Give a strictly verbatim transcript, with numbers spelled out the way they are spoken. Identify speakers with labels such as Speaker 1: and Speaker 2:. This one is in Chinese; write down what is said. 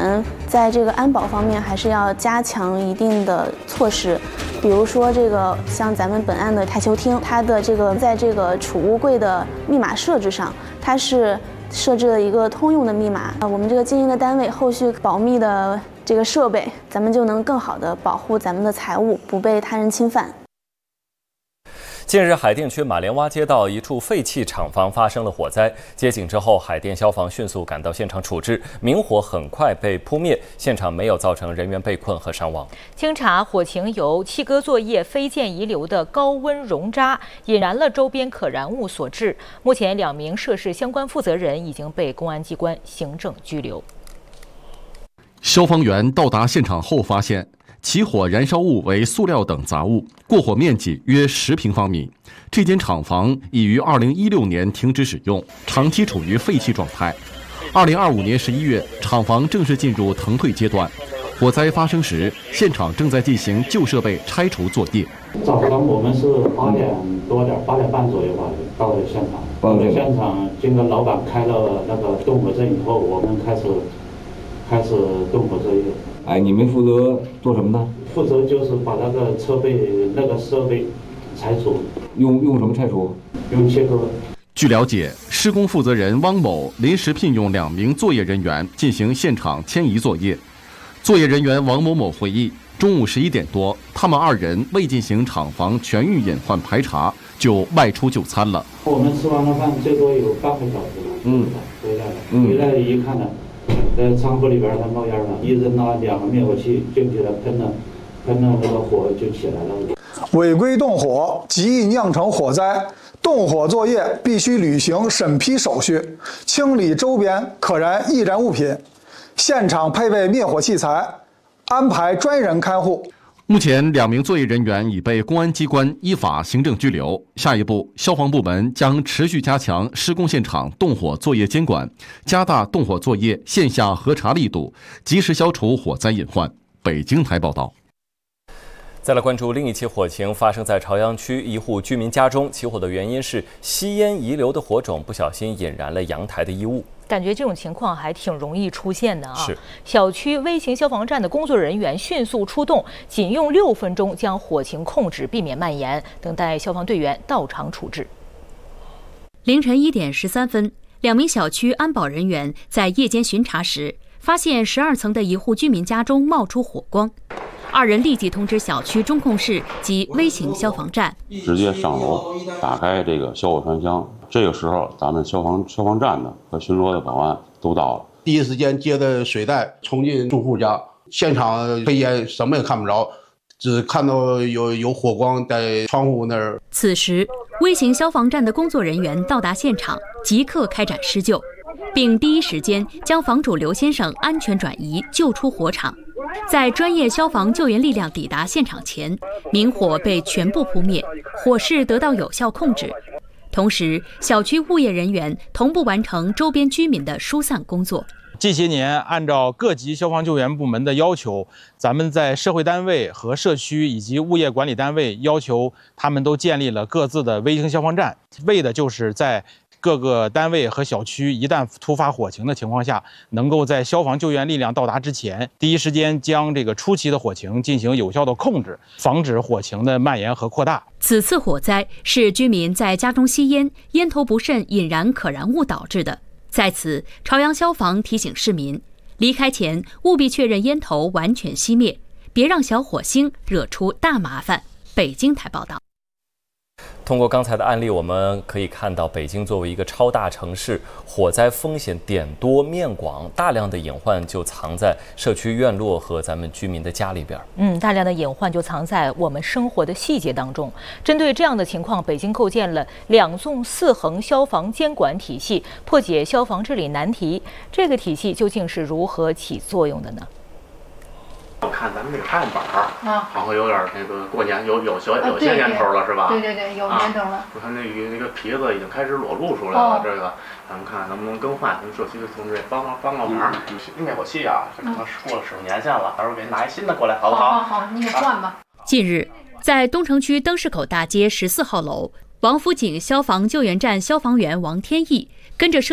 Speaker 1: 们在这个安保方面还是要加强一定的措施，比如说这个像咱们本案的台球厅，它的这个在这个储物柜的密码设置上，它是设置了一个通用的密码。我们这个经营的单位后续保密的这个设备，咱们就能更好的保护咱们的财物不被他人侵犯。
Speaker 2: 近日，海淀区马连洼街道一处废弃厂房发生了火灾。接警之后，海淀消防迅速赶到现场处置，明火很快被扑灭，现场没有造成人员被困和伤亡。
Speaker 3: 经查，火情由气割作业飞溅遗留的高温熔渣引燃了周边可燃物所致。目前，两名涉事相关负责人已经被公安机关行政拘留。
Speaker 4: 消防员到达现场后发现，起火燃烧物为塑料等杂物，过火面积约十平方米。这间厂房已于二零一六年停止使用，长期处于废弃状态。二零二五年十一月，厂房正式进入腾退阶段。火灾发生时，现场正在进行旧设备拆除作业。
Speaker 5: 早上我们是八点多点，八点半左右吧，到了现场。到了现场，经过老板开了那个动火证以后，我们开始开始动火作业。
Speaker 6: 哎，你们负责做什么呢？
Speaker 5: 负责就是把那个设备那个设备拆除。
Speaker 6: 用用什么拆除？
Speaker 5: 用切割。
Speaker 4: 据了解，施工负责人汪某临时聘用两名作业人员进行现场迁移作业。作业人员王某某回忆，中午十一点多，他们二人未进行厂房全域隐患排查，就外出就餐了。
Speaker 5: 我们吃完了饭，最多有半个小时了。嗯，回来了。嗯、回来一看呢。在仓库里边它冒烟了，一人拿两个灭火器进去了，喷了，喷了那个火就起来了。
Speaker 7: 违规动火极易酿成火灾，动火作业必须履行审批手续，清理周边可燃易燃物品，现场配备灭火器材，安排专人看护。
Speaker 4: 目前，两名作业人员已被公安机关依法行政拘留。下一步，消防部门将持续加强施工现场动火作业监管，加大动火作业线下核查力度，及时消除火灾隐患。北京台报道。
Speaker 2: 再来关注另一起火情，发生在朝阳区一户居民家中。起火的原因是吸烟遗留的火种不小心引燃了阳台的衣物。
Speaker 3: 感觉这种情况还挺容易出现的啊！
Speaker 2: 是。
Speaker 3: 小区微型消防站的工作人员迅速出动，仅用六分钟将火情控制，避免蔓延，等待消防队员到场处置。
Speaker 8: 凌晨一点十三分，两名小区安保人员在夜间巡查时，发现十二层的一户居民家中冒出火光。二人立即通知小区中控室及微型消防站，
Speaker 9: 直接上楼打开这个消火栓箱。这个时候，咱们消防消防站的和巡逻的保安都到了，
Speaker 10: 第一时间接着水带冲进住户家，现场黑烟什么也看不着，只看到有有火光在窗户那儿。
Speaker 8: 此时，微型消防站的工作人员到达现场，即刻开展施救，并第一时间将房主刘先生安全转移，救出火场。在专业消防救援力量抵达现场前，明火被全部扑灭，火势得到有效控制。同时，小区物业人员同步完成周边居民的疏散工作。
Speaker 11: 这些年，按照各级消防救援部门的要求，咱们在社会单位和社区以及物业管理单位要求他们都建立了各自的微型消防站，为的就是在各个单位和小区一旦突发火情的情况下，能够在消防救援力量到达之前，第一时间将这个初期的火情进行有效的控制，防止火情的蔓延和扩大。
Speaker 8: 此次火灾是居民在家中吸烟，烟头不慎引燃可燃物导致的。在此，朝阳消防提醒市民，离开前务必确认烟头完全熄灭，别让小火星惹出大麻烦。北京台报道。
Speaker 2: 通过刚才的案例，我们可以看到，北京作为一个超大城市，火灾风险点多面广，大量的隐患就藏在社区院落和咱们居民的家里边。
Speaker 3: 嗯，大量的隐患就藏在我们生活的细节当中。针对这样的情况，北京构建了两纵四横消防监管体系，破解消防治理难题。这个体系究竟是如何起作用的呢？
Speaker 12: 我看咱们这个拍案板儿啊，好像有点那个过年有有些有些年头了，是吧？
Speaker 13: 对对对，有年头了。
Speaker 12: 我看那个那个皮子已经开始裸露出来了，这个咱们看能不能更换？咱们社区的同志帮帮帮个忙。灭火器啊，这可能是过了使用年限了，到时候给拿一新的过来，好不好？
Speaker 13: 好好好，你给换吧。
Speaker 8: 近日，在东城区灯市口大街十四号楼，王府井消防救援站消防员王天意跟着社